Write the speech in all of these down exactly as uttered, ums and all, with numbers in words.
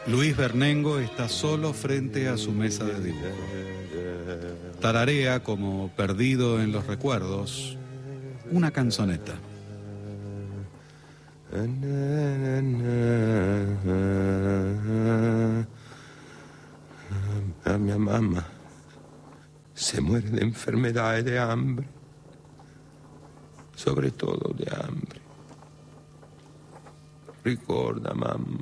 Luis Bernengo está solo frente a su mesa de dibujo. Tararea, como perdido en los recuerdos, una canzoneta. A mi mamá se muere de enfermedad y de hambre, sobre todo de hambre. Ricorda, mamá.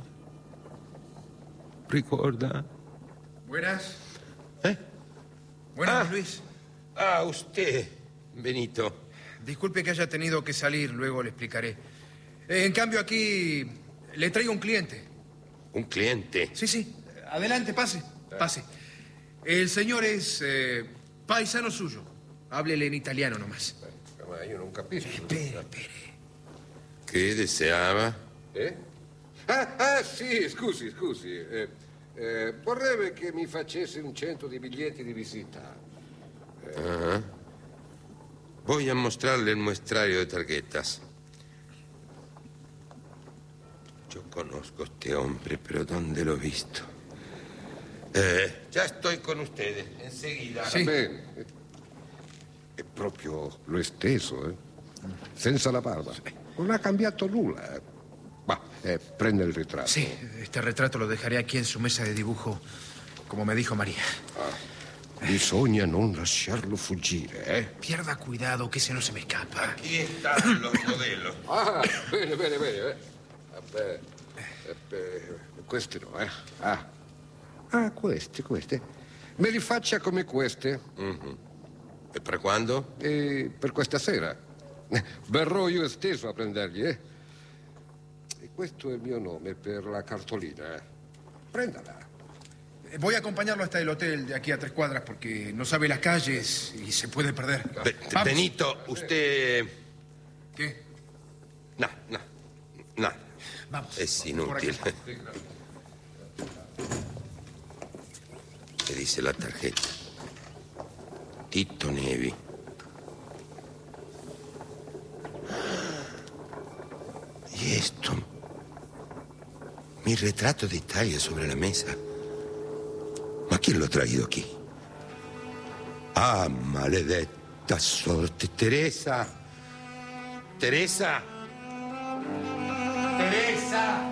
Ricorda. Buenas. ¿Eh? Buenas, ah, Luis. Ah, usted, Benito. Disculpe que haya tenido que salir, luego le explicaré. Eh, en cambio, aquí le traigo un cliente. ¿Un cliente? Sí, sí. Adelante, pase, pase. El señor es eh, paisano suyo. Háblele en italiano nomás. Ma io non capisco. Espere, espere. Che deseava? Eh? Ah, ah, sì, scusi, scusi. Eh, eh, vorrebbe che mi facesse un cento di biglietti di visita. Eh. Uh-huh. Voy a mostrarle el muestrario de tarjetas. Yo conozco a este hombre, pero ¿dónde lo he visto? Eh, ya estoy con ustedes, enseguida. Sì. Bene. È proprio lo stesso, eh? Senza la barba. Non ha cambiato nulla. Va, eh, prende il ritratto. Sí, este retrato lo dejaré aquí en su mesa de dibujo, como me dijo María. Ah, bisogna non lasciarlo fuggire, eh? Pierda cuidado, que ese no se me escapa. Aquí están los modelos. Ah, bene, bene, bene. Eh. Vabbè, eh, questi no, eh? Ah. ah, questi, questi. Me li faccia come queste. Mm-hmm. E per quando? E per questa sera. Verrò io stesso a prenderli, eh? E questo è il mio nome per la cartolina, eh? Prendala. Voy a acompañarlo hasta el hotel de aquí a tres cuadras porque no sabe las calles y se puede perder. Be- Benito, usted... ¿Qué? No, no, no. Vamos. Es inútil. ¿Qué dice la tarjeta? Tito Nevi. ¿Y esto? Mi retrato de Italia sobre la mesa. ¿Ma quién lo ha traído aquí? Ah, maledetta sorte. Teresa. Teresa. Teresa.